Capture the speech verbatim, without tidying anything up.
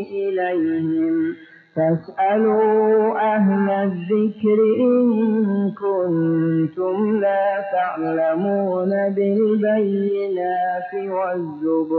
إليهم فاسألوا أهل الذكر إن كنتم لا تعلمون بالبينات والزبر